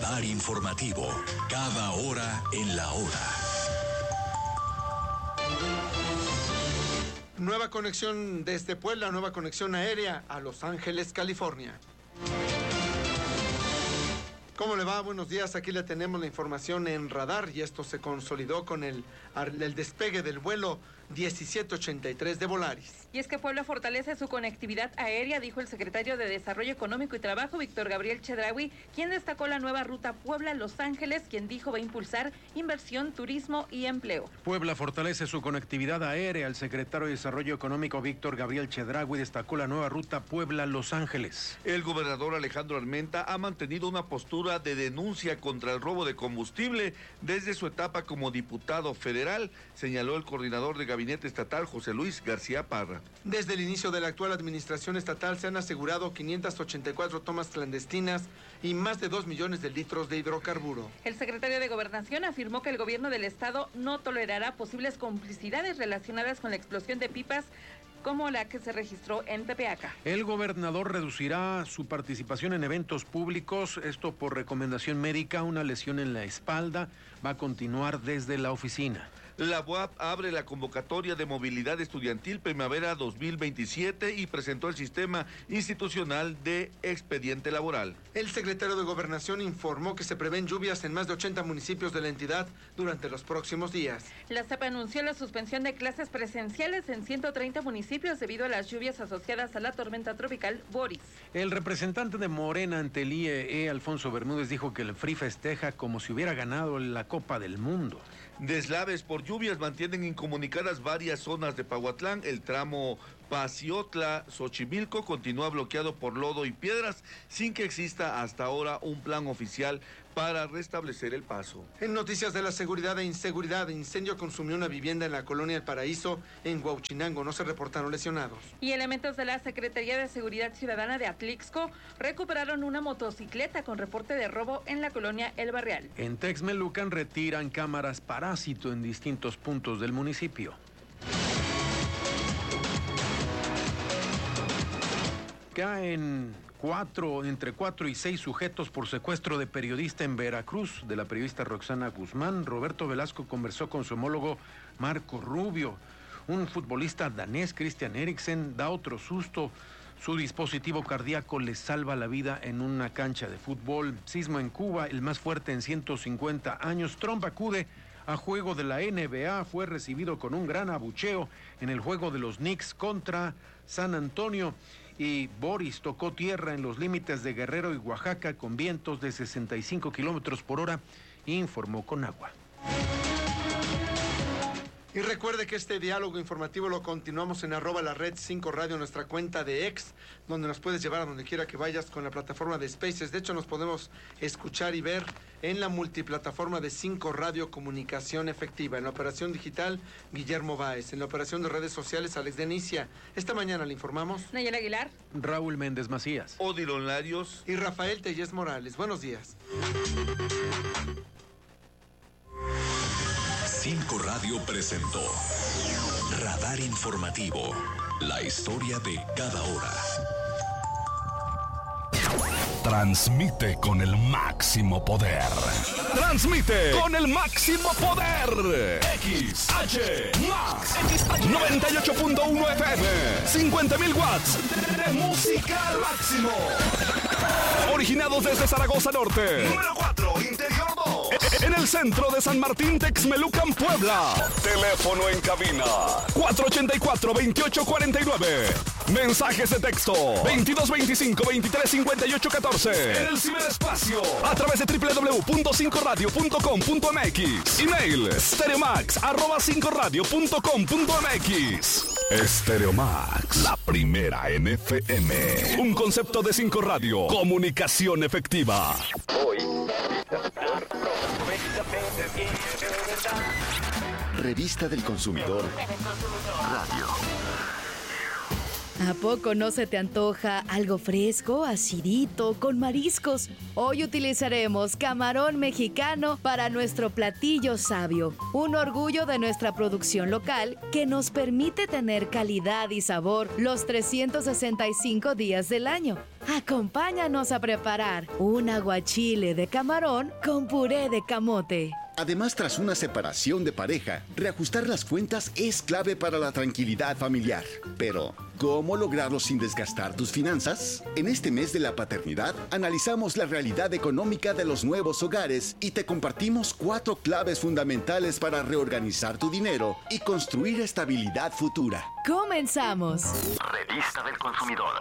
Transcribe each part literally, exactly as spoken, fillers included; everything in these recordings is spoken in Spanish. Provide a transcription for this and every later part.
Radar informativo. Cada hora en la hora. Nueva conexión desde Puebla, nueva conexión aérea a Los Ángeles, California. ¿Cómo le va? Buenos días, aquí le tenemos la información en Radar y esto se consolidó con el, el despegue del vuelo diecisiete ochenta y tres de Volaris. Y es que Puebla fortalece su conectividad aérea, dijo el secretario de Desarrollo Económico y Trabajo, Víctor Gabriel Chedraui, quien destacó la nueva ruta Puebla-Los Ángeles, quien dijo va a impulsar inversión, turismo y empleo. Puebla fortalece su conectividad aérea. El secretario de Desarrollo Económico, Víctor Gabriel Chedraui, destacó la nueva ruta Puebla-Los Ángeles. El gobernador Alejandro Armenta ha mantenido una postura de denuncia contra el robo de combustible desde su etapa como diputado federal, señaló el coordinador de Gabinete Estatal, José Luis García Parra. Desde el inicio de la actual administración estatal se han asegurado quinientas ochenta y cuatro tomas clandestinas y más de dos millones de litros de hidrocarburo. El secretario de Gobernación afirmó que el gobierno del estado no tolerará posibles complicidades relacionadas con la explosión de pipas como la que se registró en Tepeaca. El gobernador reducirá su participación en eventos públicos, esto por recomendación médica. Una lesión en la espalda va a continuar desde la oficina. La U A P abre la convocatoria de movilidad estudiantil primavera dos mil veintisiete y presentó el sistema institucional de expediente laboral. El secretario de Gobernación informó que se prevén lluvias en más de ochenta municipios de la entidad durante los próximos días. La C E P anunció la suspensión de clases presenciales en ciento treinta municipios debido a las lluvias asociadas a la tormenta tropical Boris. El representante de Morena ante el I E E, Alfonso Bermúdez, dijo que el F R I festeja como si hubiera ganado la Copa del Mundo. Deslaves por lluvias mantienen incomunicadas varias zonas de Pahuatlán. El tramo Paciotla-Xochimilco continúa bloqueado por lodo y piedras, sin que exista hasta ahora un plan oficial para restablecer el paso. En noticias de la seguridad e inseguridad, incendio consumió una vivienda en la colonia El Paraíso, en Huauchinango. No se reportaron lesionados. Y elementos de la Secretaría de Seguridad Ciudadana de Atlixco recuperaron una motocicleta con reporte de robo en la colonia El Barrial. En Texmelucan retiran cámaras parásito en distintos puntos del municipio. Caen cuatro, entre cuatro y seis sujetos por secuestro de periodista en Veracruz, de la periodista Roxana Guzmán. Roberto Velasco conversó con su homólogo Marco Rubio. Un futbolista danés, Christian Eriksen, da otro susto. Su dispositivo cardíaco le salva la vida en una cancha de fútbol. Sismo en Cuba, el más fuerte en ciento cincuenta años. Trump acude a juego de la N B A, fue recibido con un gran abucheo en el juego de los Knicks contra San Antonio. Y Boris tocó tierra en los límites de Guerrero y Oaxaca con vientos de sesenta y cinco kilómetros por hora, informó Conagua. Y recuerde que este diálogo informativo lo continuamos en arroba la red cinco radio, nuestra cuenta de ex, donde nos puedes llevar a donde quiera que vayas con la plataforma de Spaces. De hecho, nos podemos escuchar y ver en la multiplataforma de cinco Radio Comunicación Efectiva. En la operación digital, Guillermo Báez. En la operación de redes sociales, Alex Denicia. Esta mañana le informamos Nayel Aguilar, Raúl Méndez Macías, Odilon Larios y Rafael Tellez Morales. Buenos días. cinco Radio presentó Radar Informativo, la historia de cada hora. Transmite con el máximo poder. Transmite con el máximo poder. X H Max noventa y ocho punto uno F M. cincuenta mil watts de música al máximo. Originados desde Zaragoza Norte. Número cuatro, Interior dos. En el centro de San Martín, Texmelucan, Puebla. Teléfono en cabina cuatro ochenta y cuatro, veintiocho cuarenta y nueve. Mensajes de texto veintidós veinticinco, veintitrés cincuenta y ocho catorce. En el ciberespacio a través de doble u doble u doble u punto cinco radio punto com punto m x. Email stereomax arroba cinco radio punto com punto m x. Stereomax, la primera en F M. Un concepto de cinco Radio. Comunicación efectiva. Hoy. Revista del Consumidor Radio. ¿A poco no se te antoja algo fresco, acidito, con mariscos? Hoy utilizaremos camarón mexicano para nuestro platillo sabio, un orgullo de nuestra producción local que nos permite tener calidad y sabor los trescientos sesenta y cinco días del año. Acompáñanos a preparar un aguachile de camarón con puré de camote. Además, tras una separación de pareja, reajustar las cuentas es clave para la tranquilidad familiar. Pero, ¿cómo lograrlo sin desgastar tus finanzas? En este mes de la paternidad, analizamos la realidad económica de los nuevos hogares y te compartimos cuatro claves fundamentales para reorganizar tu dinero y construir estabilidad futura. ¡Comenzamos! Revista del Consumidor.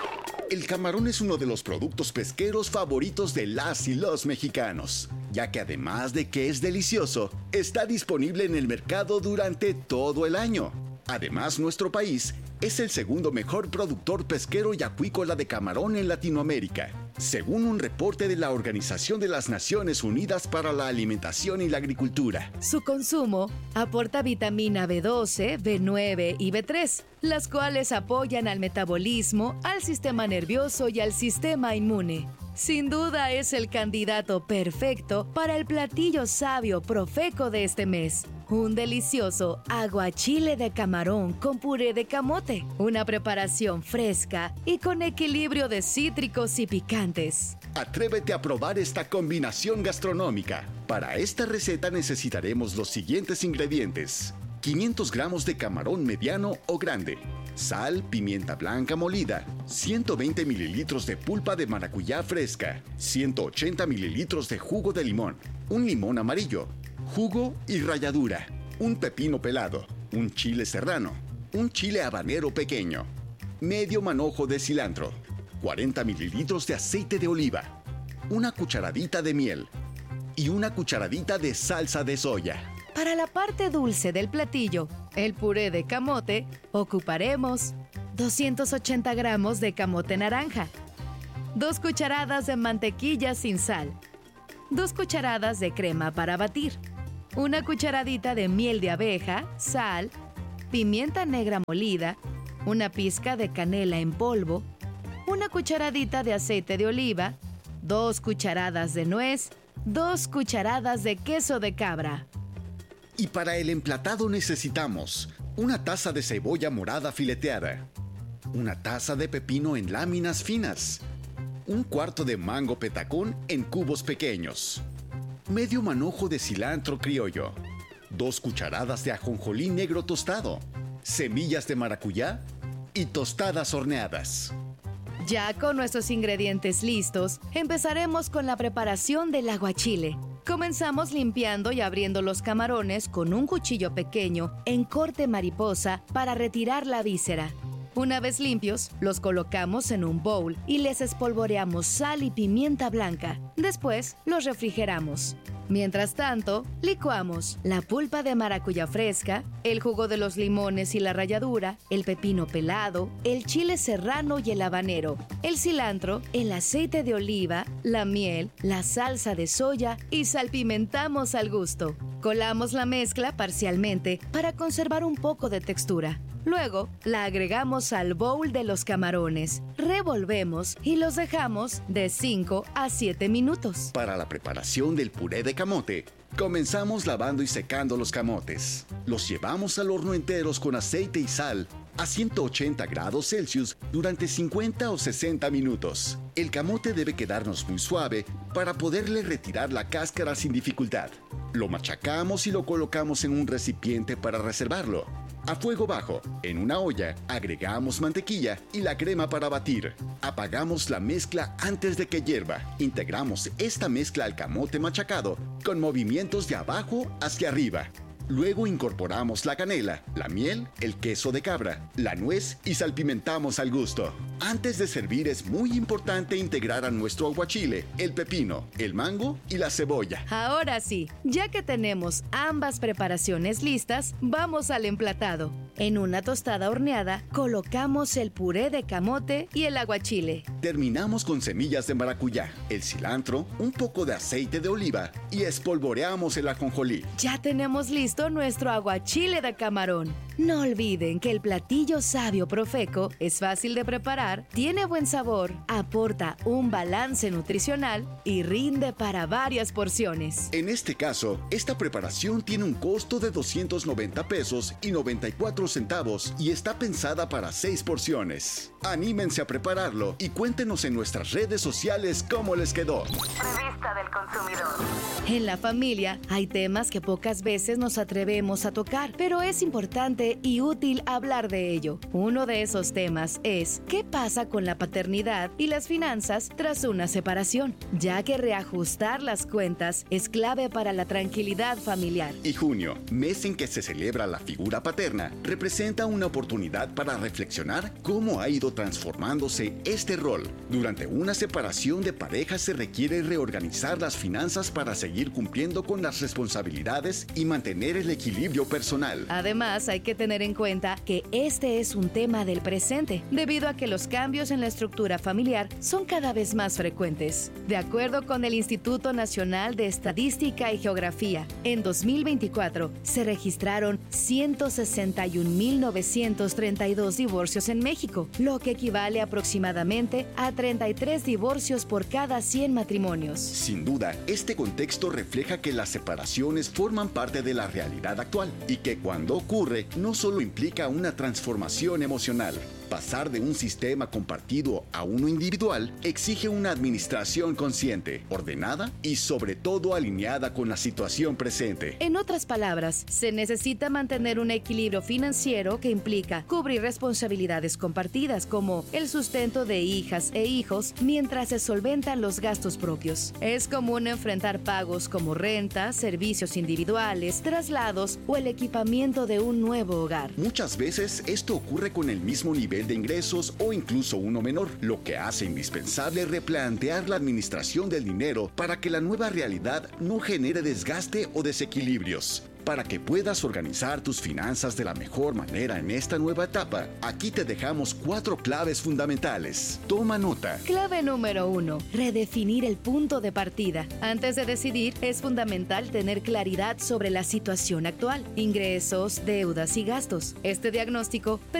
El camarón es uno de los productos pesqueros favoritos de las y los mexicanos, ya que además de que es delicioso, está disponible en el mercado durante todo el año. Además, nuestro país es el segundo mejor productor pesquero y acuícola de camarón en Latinoamérica, según un reporte de la Organización de las Naciones Unidas para la Alimentación y la Agricultura. Su consumo aporta vitamina B doce, B nueve y B tres, las cuales apoyan al metabolismo, al sistema nervioso y al sistema inmune. Sin duda es el candidato perfecto para el platillo sabio profeco de este mes. Un delicioso aguachile de camarón con puré de camote. Una preparación fresca y con equilibrio de cítricos y picantes. Atrévete a probar esta combinación gastronómica. Para esta receta necesitaremos los siguientes ingredientes: quinientos gramos de camarón mediano o grande, sal, pimienta blanca molida, ciento veinte mililitros de pulpa de maracuyá fresca, ciento ochenta mililitros de jugo de limón, un limón amarillo, jugo y ralladura, un pepino pelado, un chile serrano, un chile habanero pequeño, medio manojo de cilantro, cuarenta mililitros de aceite de oliva, una cucharadita de miel y una cucharadita de salsa de soya. Para la parte dulce del platillo, el puré de camote, ocuparemos doscientos ochenta gramos de camote naranja, dos cucharadas de mantequilla sin sal, dos cucharadas de crema para batir, una cucharadita de miel de abeja, sal, pimienta negra molida, una pizca de canela en polvo, una cucharadita de aceite de oliva, dos cucharadas de nuez, dos cucharadas de queso de cabra. Y para el emplatado necesitamos una taza de cebolla morada fileteada, una taza de pepino en láminas finas, un cuarto de mango petacón en cubos pequeños, medio manojo de cilantro criollo, dos cucharadas de ajonjolí negro tostado, semillas de maracuyá y tostadas horneadas. Ya con nuestros ingredientes listos, empezaremos con la preparación del aguachile. Comenzamos limpiando y abriendo los camarones con un cuchillo pequeño en corte mariposa para retirar la víscera. Una vez limpios, los colocamos en un bowl y les espolvoreamos sal y pimienta blanca. Después, los refrigeramos. Mientras tanto, licuamos la pulpa de maracuyá fresca, el jugo de los limones y la ralladura, el pepino pelado, el chile serrano y el habanero, el cilantro, el aceite de oliva, la miel, la salsa de soya y salpimentamos al gusto. Colamos la mezcla parcialmente para conservar un poco de textura. Luego, la agregamos al bowl de los camarones, revolvemos y los dejamos de cinco a siete minutos. Para la preparación del puré de camote, comenzamos lavando y secando los camotes. Los llevamos al horno enteros con aceite y sal a ciento ochenta grados Celsius durante cincuenta o sesenta minutos. El camote debe quedarnos muy suave para poderle retirar la cáscara sin dificultad. Lo machacamos y lo colocamos en un recipiente para reservarlo. A fuego bajo, en una olla, agregamos mantequilla y la crema para batir. Apagamos la mezcla antes de que hierva. Integramos esta mezcla al camote machacado con movimientos de abajo hacia arriba. Luego incorporamos la canela, la miel, el queso de cabra, la nuez y salpimentamos al gusto. Antes de servir es muy importante integrar a nuestro aguachile el pepino, el mango y la cebolla. Ahora sí, ya que tenemos ambas preparaciones listas, vamos al emplatado. En una tostada horneada, colocamos el puré de camote y el aguachile. Terminamos con semillas de maracuyá, el cilantro, un poco de aceite de oliva y espolvoreamos el ajonjolí. Ya tenemos listo nuestro aguachile de camarón. No olviden que el platillo sabio Profeco es fácil de preparar, tiene buen sabor, aporta un balance nutricional y rinde para varias porciones. En este caso, esta preparación tiene un costo de doscientos noventa pesos y noventa y cuatro centavos y está pensada para seis porciones. Anímense a prepararlo y cuéntenos en nuestras redes sociales cómo les quedó. Revista del Consumidor. En la familia hay temas que pocas veces nos atrevemos a tocar, pero es importante y útil hablar de ello. Uno de esos temas es ¿qué pasa con la paternidad y las finanzas tras una separación? Ya que reajustar las cuentas es clave para la tranquilidad familiar. Y junio, mes en que se celebra la figura paterna, representa una oportunidad para reflexionar cómo ha ido transformándose este rol. Durante una separación de pareja se requiere reorganizar las finanzas para seguir cumpliendo con las responsabilidades y mantener el equilibrio personal. Además, hay que tener en cuenta que este es un tema del presente, debido a que los cambios en la estructura familiar son cada vez más frecuentes. De acuerdo con el Instituto Nacional de Estadística y Geografía, en dos mil veinticuatro se registraron ciento sesenta y un mil novecientos treinta y dos divorcios en México, lo que equivale aproximadamente a treinta y tres divorcios por cada cien matrimonios. Sin duda, este contexto refleja que las separaciones forman parte de la realidad actual y que cuando ocurre no solo implica una transformación emocional. Pasar de un sistema compartido a uno individual exige una administración consciente, ordenada y sobre todo alineada con la situación presente. En otras palabras, se necesita mantener un equilibrio financiero que implica cubrir responsabilidades compartidas como el sustento de hijas e hijos mientras se solventan los gastos propios. Es común enfrentar pagos como renta, servicios individuales, traslados o el equipamiento de un nuevo hogar. Muchas veces esto ocurre con el mismo nivel de ingresos o incluso uno menor, lo que hace indispensable replantear la administración del dinero para que la nueva realidad no genere desgaste o desequilibrios. Para que puedas organizar tus finanzas de la mejor manera en esta nueva etapa, aquí te dejamos cuatro claves fundamentales. Toma nota. Clave número uno. Redefinir el punto de partida. Antes de decidir, es fundamental tener claridad sobre la situación actual, ingresos, deudas y gastos. Este diagnóstico